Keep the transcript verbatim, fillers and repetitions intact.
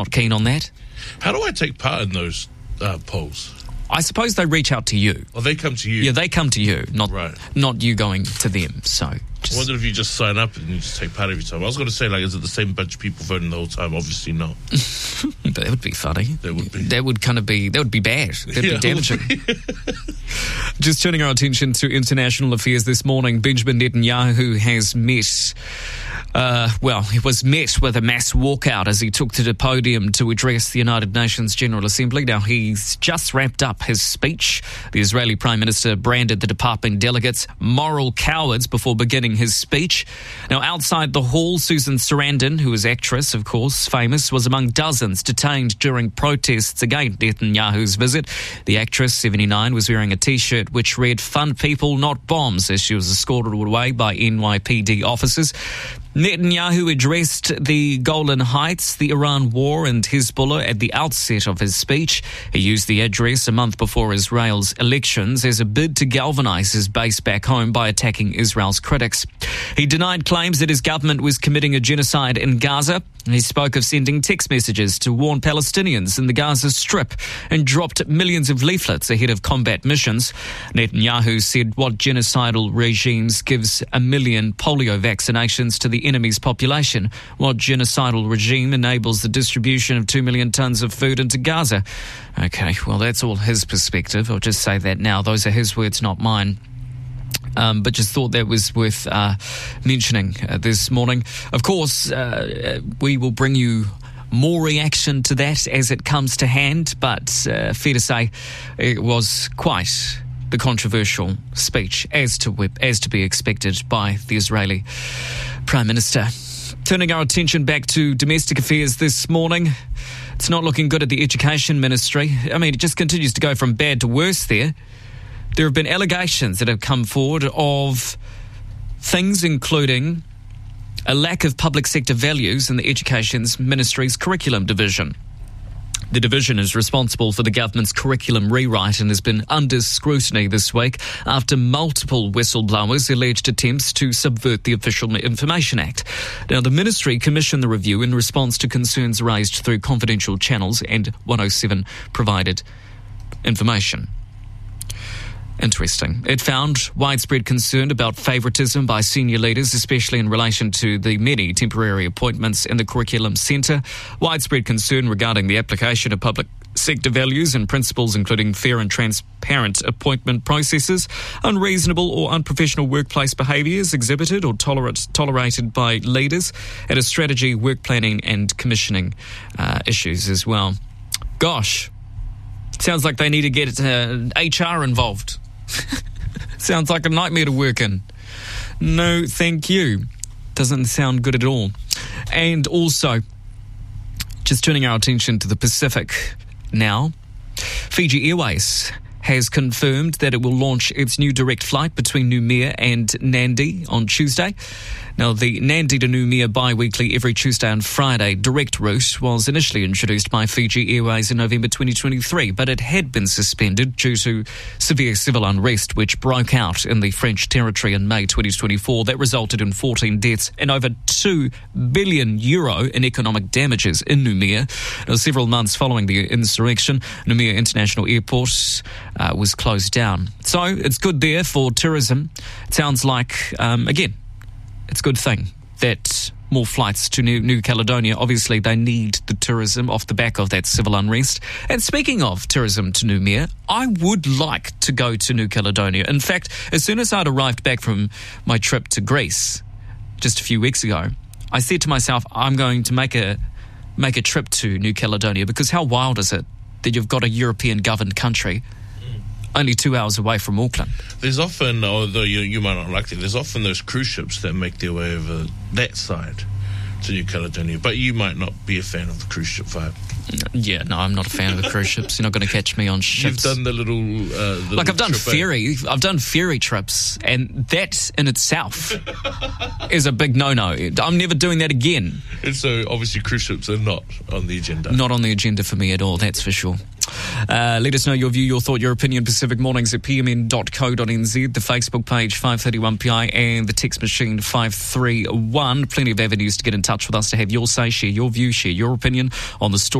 not keen on that. How do I take part in those uh, polls? I suppose they reach out to you. Oh, they come to you? Yeah, they come to you, not right. not you going to them. So, just... I wonder if you just sign up and you just take part every time. I was going to say, like, is it the same bunch of people voting the whole time? Obviously not. That would be funny. That would be. That would kind of be, that would be bad. That would yeah, be damaging. Just turning our attention to international affairs this morning, Benjamin Netanyahu has met... Uh, well, he was met with a mass walkout as he took to the podium to address the United Nations General Assembly. Now, he's just wrapped up his speech. The Israeli Prime Minister branded the departing delegates moral cowards before beginning his speech. Now, outside the hall, Susan Sarandon, who is actress, of course, famous, was among dozens detained during protests against Netanyahu's visit. The actress, seventy-nine, was wearing a T-shirt which read, "Fund people, not bombs," as she was escorted away by N Y P D officers. Netanyahu addressed the Golan Heights, the Iran war and Hezbollah at the outset of his speech. He used the address a month before Israel's elections as a bid to galvanize his base back home by attacking Israel's critics. He denied claims that his government was committing a genocide in Gaza. He spoke of sending text messages to warn Palestinians in the Gaza Strip and dropped millions of leaflets ahead of combat missions. Netanyahu said what genocidal regimes gives a million polio vaccinations to the enemy's population? What genocidal regime enables the distribution of two million tonnes of food into Gaza? Okay, well, that's all his perspective. I'll just say that now. Those are his words, not mine. Um, but just thought that was worth uh, mentioning uh, this morning. Of course, uh, we will bring you more reaction to that as it comes to hand, but uh, fair to say it was quite the controversial speech, as to as to be expected by the Israeli Prime Minister. Turning our attention back to domestic affairs this morning, it's not looking good at the Education Ministry. I mean, it just continues to go from bad to worse there. There have been allegations that have come forward of things including a lack of public sector values in the Education Ministry's curriculum division. The division is responsible for the government's curriculum rewrite and has been under scrutiny this week after multiple whistleblowers alleged attempts to subvert the Official Information Act. Now, the ministry commissioned the review in response to concerns raised through confidential channels, and one oh seven provided information. Interesting. It found widespread concern about favouritism by senior leaders, especially in relation to the many temporary appointments in the Curriculum Centre. Widespread concern regarding the application of public sector values and principles, including fair and transparent appointment processes, unreasonable or unprofessional workplace behaviours exhibited or tolerate, tolerated by leaders, and a strategy, work planning and commissioning uh, issues as well. Gosh, sounds like they need to get uh, H R involved. Sounds like a nightmare to work in. No, thank you. Doesn't sound good at all. And also, just turning our attention to the Pacific now, Fiji Airways has confirmed that it will launch its new direct flight between Noumea and Nadi on Tuesday. Now, the Nadi to Noumea bi-weekly every Tuesday and Friday direct route was initially introduced by Fiji Airways in November twenty twenty-three, but it had been suspended due to severe civil unrest which broke out in the French territory in May twenty twenty-four. That resulted in fourteen deaths and over two billion euro in economic damages in Noumea. Now, several months following the insurrection, Noumea International Airport uh, was closed down. So it's good there for tourism. It sounds like, um, again, it's a good thing that more flights to New, New Caledonia. Obviously, they need the tourism off the back of that civil unrest. And speaking of tourism to Noumea, I would like to go to New Caledonia. In fact, as soon as I'd arrived back from my trip to Greece just a few weeks ago, I said to myself, I'm going to make a make a trip to New Caledonia, because how wild is it that you've got a European-governed country only two hours away from Auckland? There's often, although you, you might not like it, there's often those cruise ships that make their way over that side to New Caledonia. But you might not be a fan of the cruise ship vibe. Yeah, no, I'm not a fan of the cruise ships. You're not going to catch me on ships. You've done the little... Uh, the like, I've done trip, ferry. Eh? I've done ferry trips, and that in itself is a big no-no. I'm never doing that again. And so, obviously, cruise ships are not on the agenda. Not on the agenda for me at all, that's for sure. Uh, let us know your view, your thought, your opinion. Pacific Mornings at p m n dot co dot n z, the Facebook page five thirty-one P I, and the text machine five three one. Plenty of avenues to get in touch with us, to have your say, share your view, share your opinion on the story.